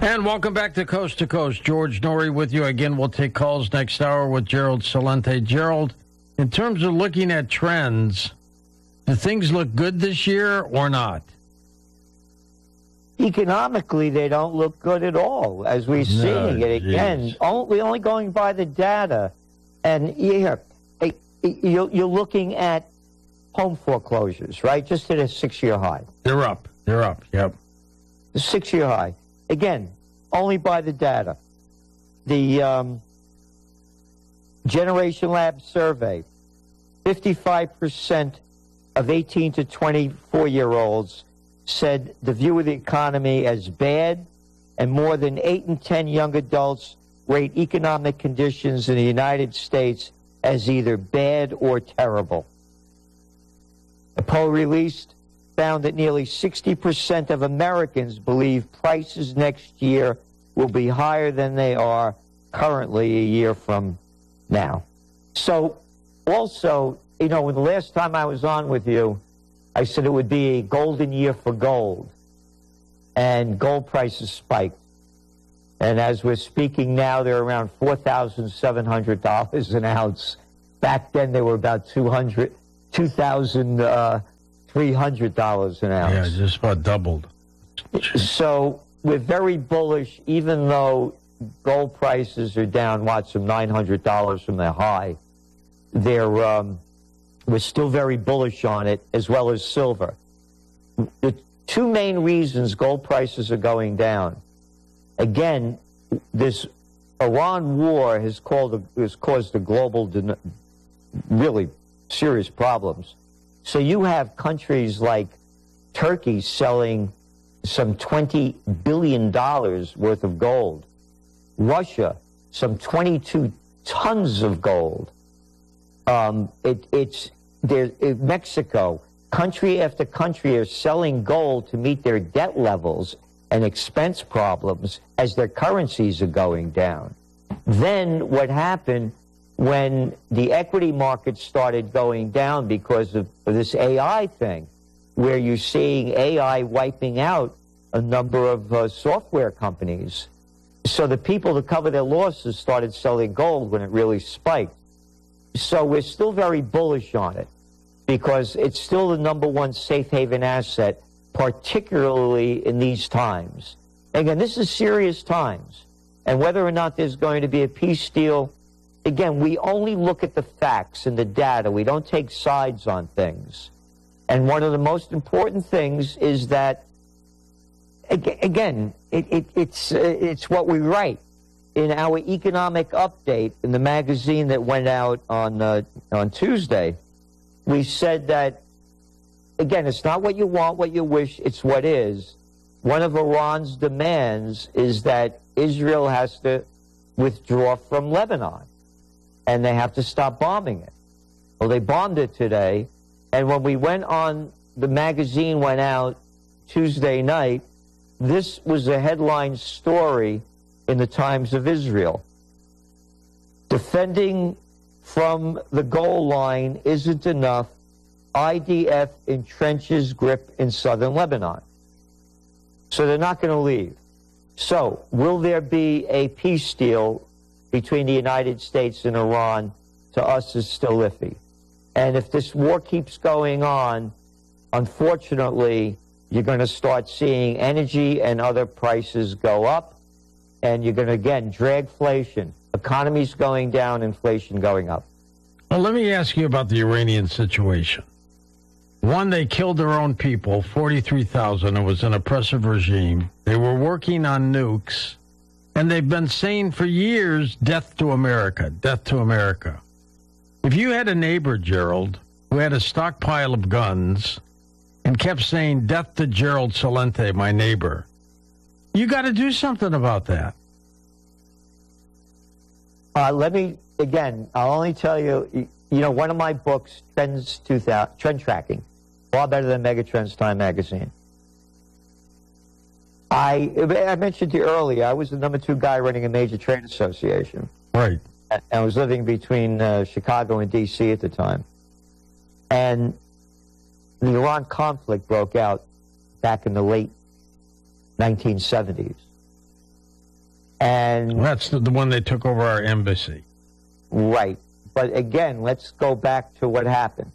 And welcome back to Coast. George Noory with you. Again, we'll take calls next hour with Gerald Celente. Gerald, in terms of looking at trends, do things look good this year or not? Economically, they don't look good at all, as we're seeing it again. We're only going by the data. And you're looking at home foreclosures, right? Just at a 6-year high. They're up, yep. The 6-year high. Again, only by the data. The Generation Lab survey, 55% of 18 to 24-year-olds said the view of the economy as bad, and more than 8 in 10 young adults rate economic conditions in the United States as either bad or terrible. A poll released found that nearly 60% of Americans believe prices next year will be higher than they are currently a year from now. So also, when the last time I was on with you, I said it would be a golden year for gold, and gold prices spiked. And as we're speaking now, they're around $4,700 an ounce. Back then, they were about $2,300 an ounce. Yeah, just about doubled. So we're very bullish, even though gold prices are down, some $900 from their high. We're still very bullish on it, as well as silver. The two main reasons gold prices are going down. Again, this Iran war has caused a global, really serious problems. So you have countries like Turkey selling some $20 billion worth of gold. Russia, some 22 tons of gold. Mexico, country after country are selling gold to meet their debt levels and expense problems as their currencies are going down. Then what happened when the equity market started going down because of this AI thing, where you're seeing AI wiping out a number of software companies. So the people to cover their losses started selling gold when it really spiked. So we're still very bullish on it because it's still the number one safe haven asset, particularly in these times. Again, this is serious times. And whether or not there's going to be a peace deal, again, we only look at the facts and the data. We don't take sides on things. And one of the most important things is that, again, it's what we write. In our economic update, in the magazine that went out on Tuesday, we said that, again, it's not what you want, what you wish, it's what is. One of Iran's demands is that Israel has to withdraw from Lebanon, and they have to stop bombing it. Well, they bombed it today, and when we went on, the magazine went out Tuesday night, this was a headline story in the Times of Israel. Defending from the goal line isn't enough. IDF entrenches grip in southern Lebanon. So they're not going to leave. So will there be a peace deal between the United States and Iran? To us is still iffy. And if this war keeps going on, unfortunately, you're going to start seeing energy and other prices go up. And you're going to, again, dragflation. Economy's going down, inflation going up. Well, let me ask you about the Iranian situation. One, they killed their own people, 43,000. It was an oppressive regime. They were working on nukes. And they've been saying for years, death to America, death to America. If you had a neighbor, Gerald, who had a stockpile of guns and kept saying, death to Gerald Celente, my neighbor, you got to do something about that. I'll only tell you, one of my books, Trend Tracking, far better than Megatrends Time magazine. I mentioned to you earlier, I was the number 2 guy running a major trade association. Right. I was living between Chicago and D.C. at the time. And the Iran conflict broke out back in the late 1970s. And that's the one they took over our embassy. Right. But again, let's go back to what happened.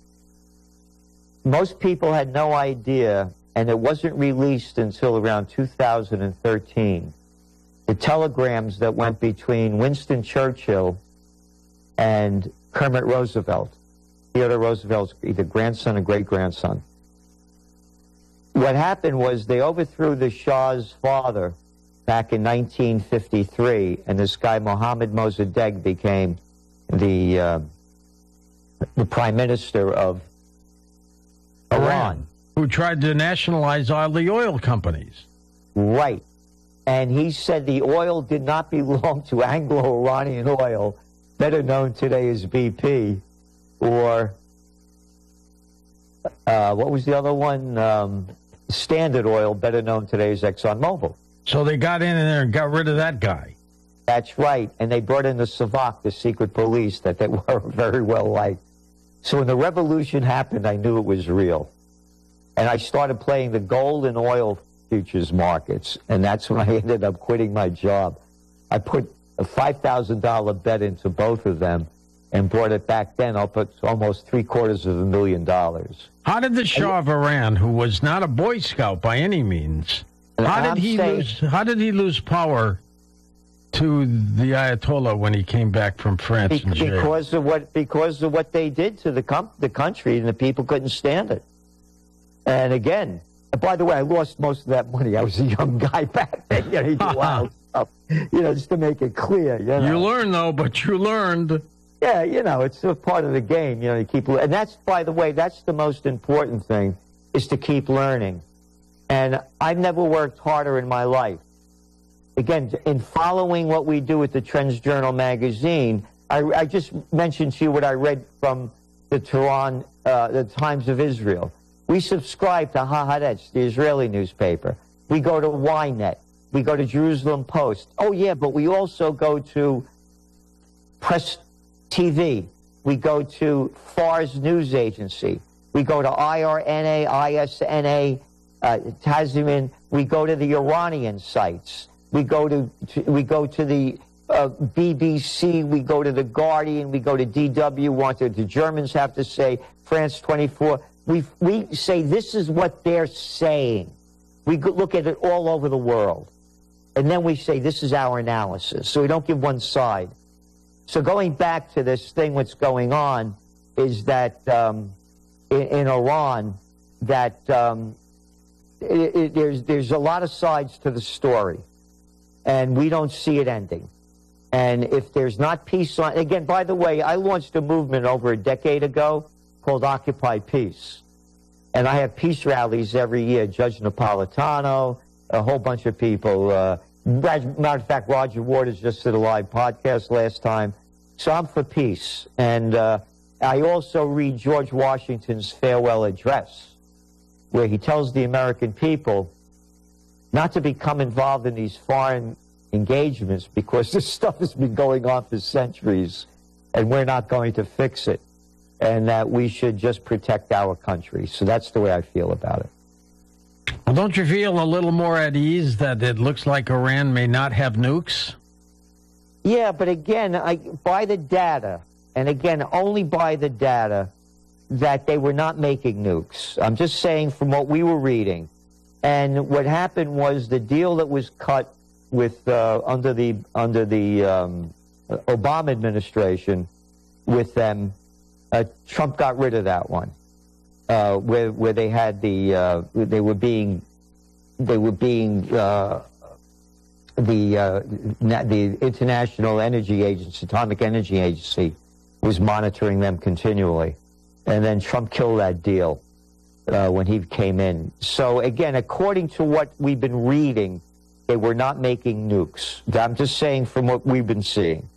Most people had no idea, and it wasn't released until around 2013, the telegrams that went between Winston Churchill and Kermit Roosevelt, Theodore Roosevelt's either grandson or great-grandson. What happened was they overthrew the Shah's father back in 1953, and this guy, Mohammad Mossadegh, became the prime minister of Iran. Who tried to nationalize all the oil companies. Right. And he said the oil did not belong to Anglo-Iranian Oil, better known today as BP, or what was the other one? Standard Oil, better known today as ExxonMobil. So they got in there and got rid of that guy. That's right. And they brought in the Savak, the secret police, that they were very well liked. So when the revolution happened, I knew it was real. And I started playing the gold and oil futures markets. And that's when I ended up quitting my job. I put a $5,000 bet into both of them and brought it back then up at almost $750,000. How did the Shah of Iran, who was not a Boy Scout by any means, how did he lose power to the Ayatollah when he came back from France and jail? Because of what they did to the country, and the people couldn't stand it. And again, by the way, I lost most of that money. I was a young guy back then. You know, he did wild stuff. You know, just to make it clear. You know? You learned though, but you learned. Yeah, you know, it's a part of the game. You know, you keep, and that's, by the way, that's the most important thing, is to keep learning. And I've never worked harder in my life. Again, in following what we do at the Trends Journal magazine, I just mentioned to you what I read from the Tehran, the Times of Israel. We subscribe to Haaretz, the Israeli newspaper. We go to Ynet. We go to Jerusalem Post. Oh, yeah, but we also go to Press TV. We go to Fars News Agency. We go to IRNA, ISNA, Tazimin. We go to the Iranian sites. We go to the BBC. We go to the Guardian. We go to DW. What the Germans have to say. France 24. We say this is what they're saying. We look at it all over the world, and then we say this is our analysis. So we don't give one side. So going back to this thing, what's going on is that in Iran, that there's a lot of sides to the story, and we don't see it ending. And if there's not peace on, again, by the way, I launched a movement over a decade ago called Occupy Peace. And I have peace rallies every year. Judge Napolitano, a whole bunch of people. Matter of fact, Roger Waters just did a live podcast last time. So I'm for peace. And I also read George Washington's farewell address, where he tells the American people not to become involved in these foreign engagements because this stuff has been going on for centuries, and we're not going to fix it, and that we should just protect our country. So that's the way I feel about it. Well, don't you feel a little more at ease that it looks like Iran may not have nukes? Yeah, but again, by the data, and again, only by the data, that they were not making nukes. I'm just saying from what we were reading. And what happened was the deal that was cut with under the Obama administration with them, Trump got rid of that one, where they had they were being the International Energy Agency, Atomic Energy Agency, was monitoring them continually, and then Trump killed that deal when he came in. So again, according to what we've been reading, they were not making nukes. I'm just saying from what we've been seeing,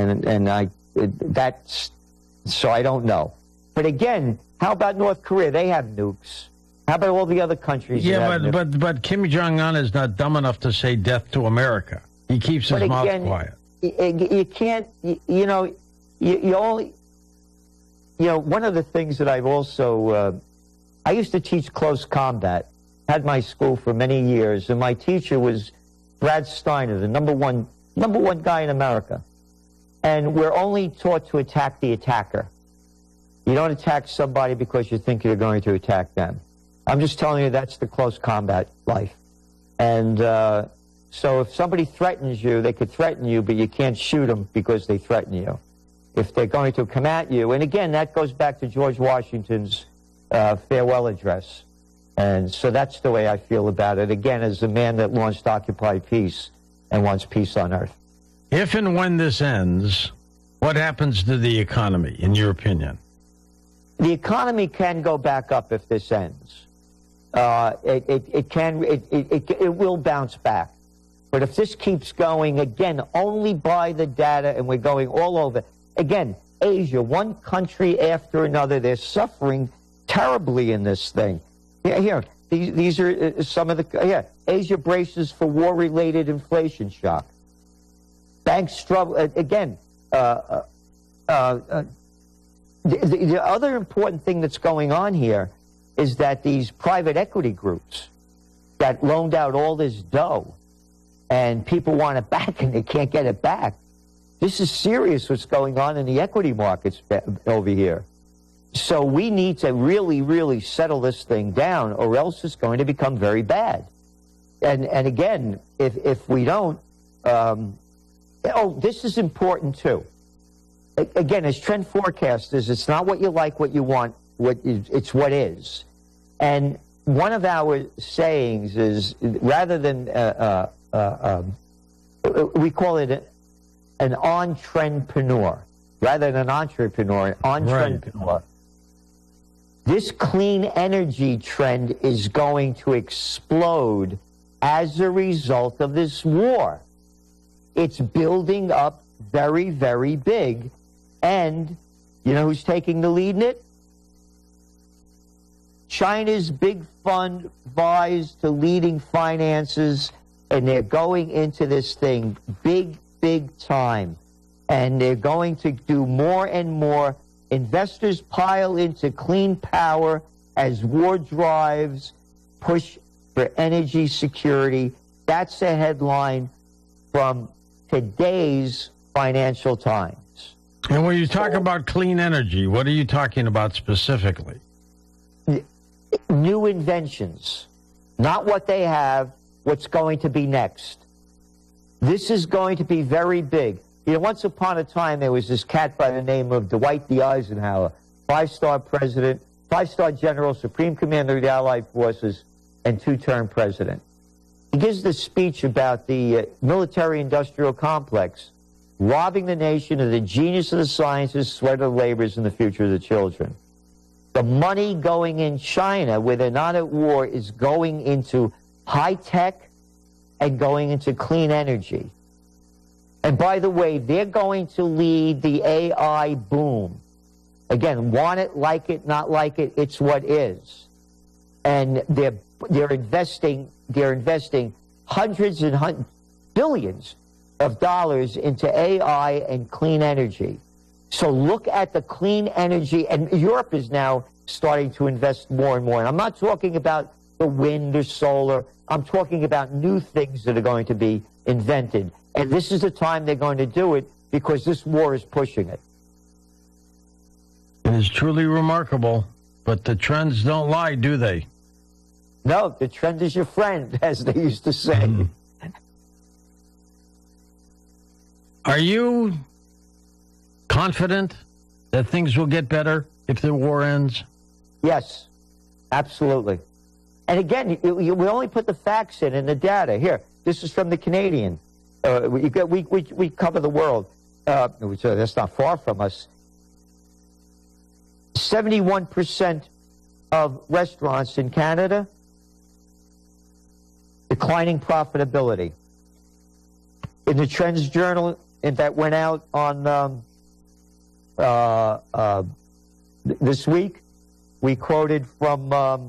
so I don't know. But again, how about North Korea? They have nukes. How about all the other countries? Yeah, but Kim Jong-un is not dumb enough to say death to America. He keeps his mouth quiet. You can't, you only, one of the things that I've also, I used to teach close combat, had my school for many years, and my teacher was Brad Steiner, the number one guy in America. And we're only taught to attack the attacker. You don't attack somebody because you think you're going to attack them. I'm just telling you that's the close combat life. And so if somebody threatens you, they could threaten you, but you can't shoot them because they threaten you. If they're going to come at you, and again, that goes back to George Washington's farewell address. And so that's the way I feel about it, again, as a man that launched Occupy Peace and wants peace on earth. If and when this ends, what happens to the economy, in your opinion? The economy can go back up if this ends. It will bounce back. But if this keeps going, again, only by the data, and we're going all over. Again, Asia, one country after another, they're suffering terribly in this thing. Here, these are some of the, Asia braces for war-related inflation shock. Banks struggle, again, the other important thing that's going on here is that these private equity groups that loaned out all this dough and people want it back and they can't get it back. This is serious what's going on in the equity markets over here. So we need to really, really settle this thing down, or else it's going to become very bad. And again, if we don't, this is important too. Again, as trend forecasters, it's not what you like, what you want, it's what is. And one of our sayings is, rather than, we call it an on-trendpreneur, rather than an entrepreneur, an on-trendpreneur. Right. This clean energy trend is going to explode as a result of this war. It's building up very, very big. And you know who's taking the lead in it? China's big fund buys to leading finances, and they're going into this thing big, big time. And they're going to do more and more. Investors pile into clean power as war drives push for energy security. That's a headline from today's Financial Times. And when you talk about clean energy, what are you talking about specifically? New inventions, not what they have, what's going to be next. This is going to be very big. You know, once upon a time, there was this cat by the name of Dwight D. Eisenhower, five-star president, five-star general, supreme commander of the Allied forces, and two-term president. He gives this speech about the military-industrial complex, robbing the nation of the genius of the sciences, sweat of the labors, and the future of the children. The money going in China, where they're not at war, is going into high-tech and going into clean energy. And by the way, they're going to lead the AI boom. Again, want it, like it, not like it, it's what is. And they're investing hundreds and billions of dollars into AI and clean energy. So look at the clean energy, and Europe is now starting to invest more and more. And I'm not talking about the wind or solar. I'm talking about new things that are going to be invented. And this is the time they're going to do it, because this war is pushing it. It is truly remarkable, but the trends don't lie, do they? No, the trend is your friend, as they used to say. Mm-hmm. Are you confident that things will get better if the war ends? Yes, absolutely. And again, we only put the facts in and the data. Here, this is from the Canadian. We cover the world. That's not far from us. 71% of restaurants in Canada, declining profitability. In the Trends Journal that went out on this week, we quoted from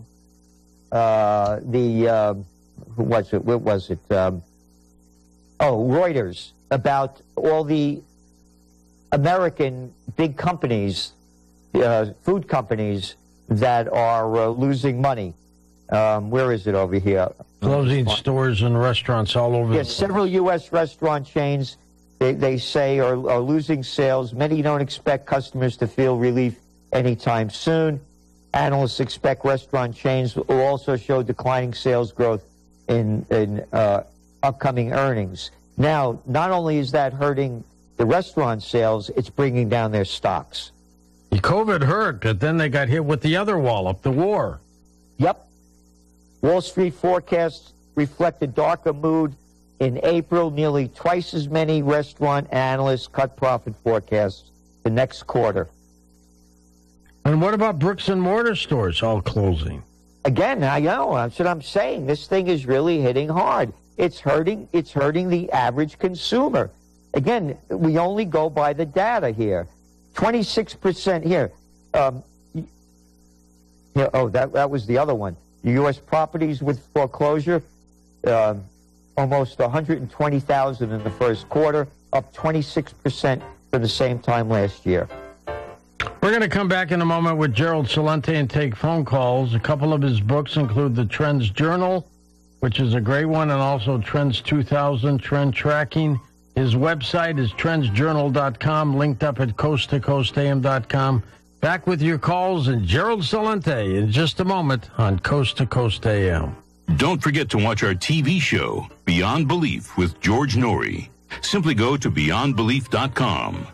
who was it? What was it? Reuters, about all the American big companies, food companies, that are losing money. Where is it over here? Closing stores and restaurants all over. Yes, several U.S. restaurant chains, they say, are losing sales. Many don't expect customers to feel relief anytime soon. Analysts expect restaurant chains will also show declining sales growth in upcoming earnings. Now, not only is that hurting the restaurant sales, it's bringing down their stocks. The COVID hurt, but then they got hit with the other wallop, the war. Yep. Wall Street forecasts reflect a darker mood in April. Nearly twice as many restaurant analysts cut profit forecasts the next quarter. And what about bricks and mortar stores all closing? Again, I know. That's what I'm saying. This thing is really hitting hard. It's hurting the average consumer. Again, we only go by the data here. 26% here. That was the other one. The U.S. properties with foreclosure, almost 120,000 in the first quarter, up 26% from the same time last year. We're going to come back in a moment with Gerald Celente and take phone calls. A couple of his books include the Trends Journal, which is a great one, and also Trends 2000, Trend Tracking. His website is trendsjournal.com, linked up at coasttocoastam.com. Back with your calls and Gerald Celente in just a moment on Coast to Coast AM. Don't forget to watch our TV show, Beyond Belief with George Norrie. Simply go to beyondbelief.com.